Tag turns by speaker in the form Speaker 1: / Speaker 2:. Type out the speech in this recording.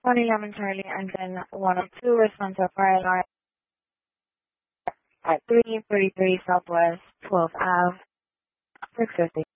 Speaker 1: 111 Charlie, and then 102 response of fire alarm at 333 Southwest 12th Ave, 650.